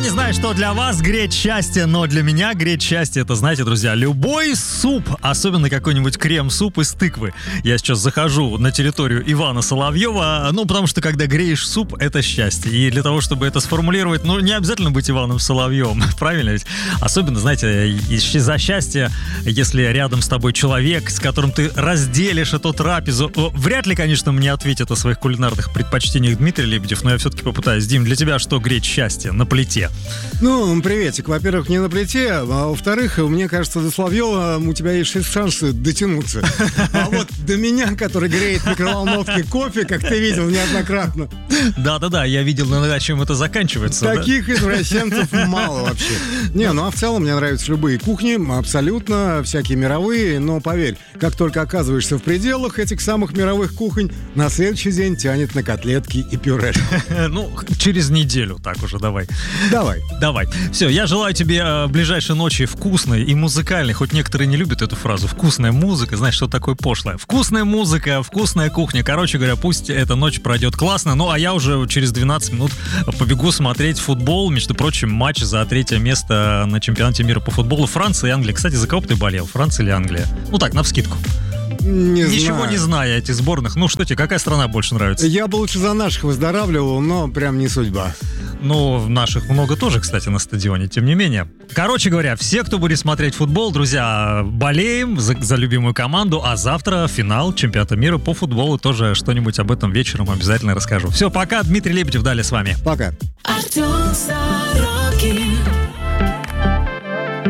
не знаю, что для вас греть счастье, но для меня греть счастье — это, знаете, друзья, любой суп, особенно какой-нибудь крем-суп из тыквы. Я сейчас захожу на территорию Ивана Соловьева, потому что когда греешь суп, это счастье. И для того, чтобы это сформулировать, не обязательно быть Иваном Соловьевым, правильно ведь? Особенно, знаете, за счастье, если рядом с тобой человек, с которым ты разделишь эту трапезу. Вряд ли, конечно, мне ответит о своих кулинарных предпочтениях Дмитрий Лебедев, но я все-таки попытаюсь. Дим, для тебя что греть счастье на плите? Приветик. Во-первых, не на плите, а во-вторых, мне кажется, до Соловьева у тебя есть шансы дотянуться. А вот до меня, который греет в микроволновке кофе, как ты видел неоднократно. Да, я видел иногда, чем это заканчивается. Таких извращенцев мало вообще. А в целом мне нравятся любые кухни, абсолютно, всякие мировые, но поверь, как только оказываешься в пределах этих самых мировых кухонь, на следующий день тянет на котлетки и пюрешку. Через неделю так уже, давай. Давай. Все, я желаю тебе ближайшей ночи вкусной и музыкальной, хоть некоторые не любят эту фразу, вкусная музыка, знаешь, что такое пошлое? Вкусная музыка, вкусная кухня, короче говоря, пусть эта ночь пройдет классно, а я уже через 12 минут побегу смотреть футбол, между прочим, матч за 3-е место на чемпионате мира по футболу Франция и Англия. Кстати, за кого бы ты болел, Франция или Англия? Так, навскидку. Ничего не зная этих сборных. Что тебе, какая страна больше нравится? Я бы лучше за наших выздоравливал, но прям не судьба. Наших много тоже, кстати, на стадионе, тем не менее. Короче говоря, все, кто будет смотреть футбол, друзья, болеем за любимую команду, а завтра финал чемпионата мира по футболу, тоже что-нибудь об этом вечером обязательно расскажу. Все, пока, Дмитрий Лебедев, далее с вами. Пока.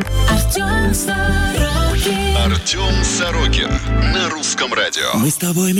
Артем Сорокин на Русском радио. Мы с тобой